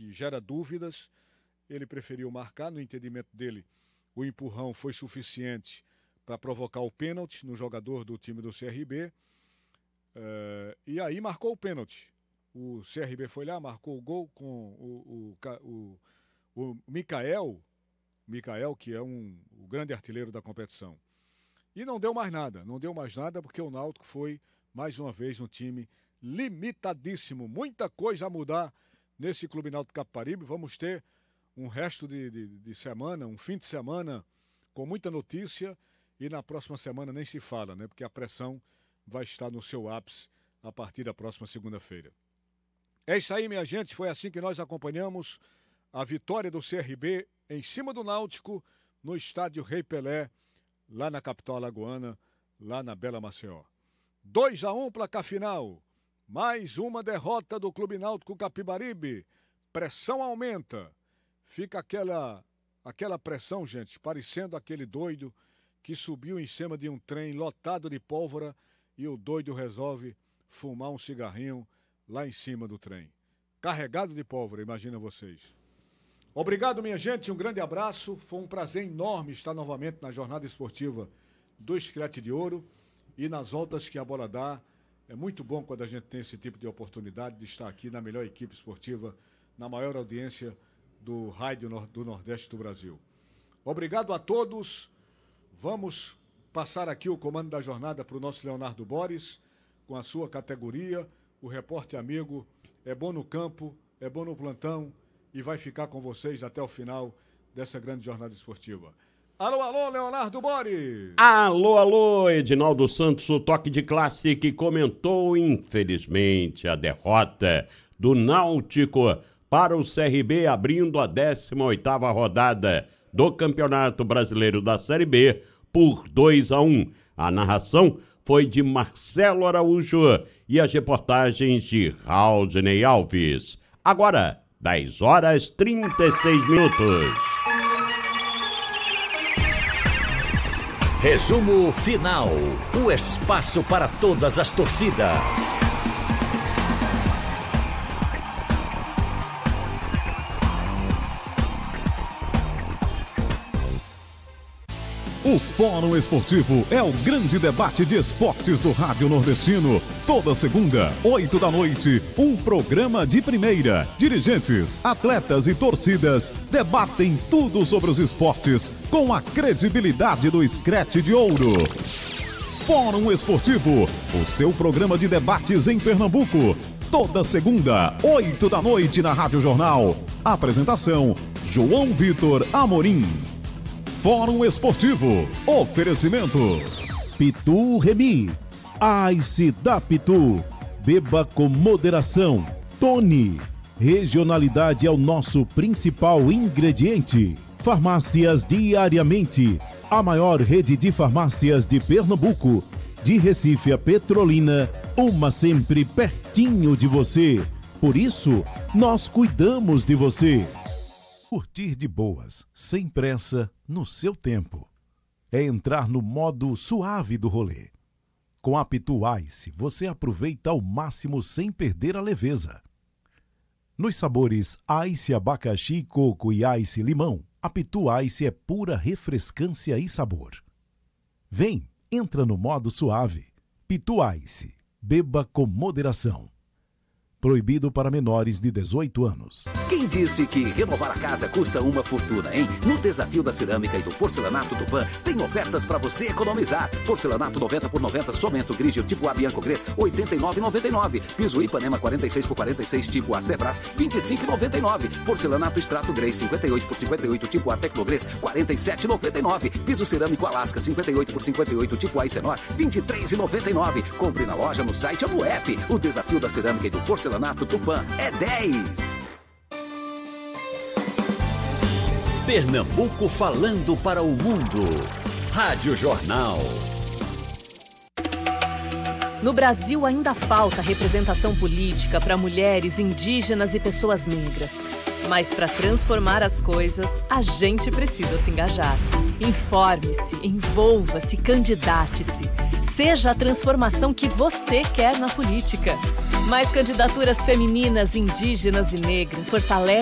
que gera dúvidas. Ele preferiu marcar, no entendimento dele, o empurrão foi suficiente para provocar o pênalti no jogador do time do CRB. E aí marcou o pênalti. O CRB foi lá, marcou o gol com o Mikael, que é o grande artilheiro da competição. E não deu mais nada porque o Náutico foi, mais uma vez, um time limitadíssimo. Muita coisa a mudar nesse Clube Náutico Capibaribe. Vamos ter um resto de semana, um fim de semana com muita notícia, e na próxima semana nem se fala, né? Porque a pressão vai estar no seu ápice a partir da próxima segunda-feira. É isso aí, minha gente, foi assim que nós acompanhamos a vitória do CRB em cima do Náutico no estádio Rei Pelé, lá na capital alagoana, lá na Bela Maceió. 2-1 placar final. Mais uma derrota do Clube Náutico Capibaribe. Pressão aumenta. Fica aquela pressão, gente, parecendo aquele doido que subiu em cima de um trem lotado de pólvora e o doido resolve fumar um cigarrinho lá em cima do trem. Carregado de pólvora, imagina vocês. Obrigado, minha gente, um grande abraço. Foi um prazer enorme estar novamente na jornada esportiva do Screte de Ouro e nas voltas que a bola dá. É muito bom quando a gente tem esse tipo de oportunidade de estar aqui na melhor equipe esportiva, na maior audiência do rádio do Nordeste do Brasil. Obrigado a todos. Vamos passar aqui o comando da jornada para o nosso Leonardo Boris, com a sua categoria. O repórter amigo é bom no campo, é bom no plantão e vai ficar com vocês até o final dessa grande jornada esportiva. Alô, alô, Leonardo Boris! Alô, Edinaldo Santos, o toque de classe que comentou, infelizmente, a derrota do Náutico para o CRB, abrindo a 18ª rodada do Campeonato Brasileiro da Série B por 2-1. A narração foi de Marcelo Araújo e as reportagens de Raulney Alves. Agora, 10h36. Resumo final. O espaço para todas as torcidas. O Fórum Esportivo é o grande debate de esportes do Rádio Nordestino. Toda segunda, 20h, um programa de primeira. Dirigentes, atletas e torcidas debatem tudo sobre os esportes com a credibilidade do Screte de Ouro. Fórum Esportivo, o seu programa de debates em Pernambuco. Toda segunda, 20h, na Rádio Jornal. Apresentação, João Vitor Amorim. Fórum Esportivo. Oferecimento Pitu Remix, Ice da Pitu. Beba com moderação. Tony. Regionalidade é o nosso principal ingrediente. Farmácias Diariamente, a maior rede de farmácias de Pernambuco. De Recife a Petrolina, uma sempre pertinho de você. Por isso, nós cuidamos de você. Curtir de boas, sem pressa, no seu tempo. É entrar no modo suave do rolê. Com a Pitu Ice, você aproveita ao máximo sem perder a leveza. Nos sabores Ice Abacaxi, Coco e Ice Limão, a Pitu Ice é pura refrescância e sabor. Vem, entra no modo suave. Pitu Ice, beba com moderação. Proibido para menores de 18 anos. Quem disse que renovar a casa custa uma fortuna, hein? No Desafio da Cerâmica e do Porcelanato Tupã, tem ofertas para você economizar. Porcelanato 90 por 90, somente o Grigio tipo A Bianco Gres, R$ 89,99. Piso Ipanema 46 por 46, tipo A Cebras, R$ 25,99. Porcelanato Extrato Gres 58 por 58, tipo A Tecnogres, R$ 47,99. Piso Cerâmico Alasca 58 por 58, tipo A Icenor, R$ 23,99. Compre na loja, no site ou no app. O Desafio da Cerâmica e do Porcelanato Tupã é 10. Pernambuco falando para o mundo. Rádio Jornal. No Brasil ainda falta representação política para mulheres, indígenas e pessoas negras. Mas para transformar as coisas, a gente precisa se engajar. Informe-se, envolva-se, candidate-se. Seja a transformação que você quer na política. Mais candidaturas femininas, indígenas e negras fortalecem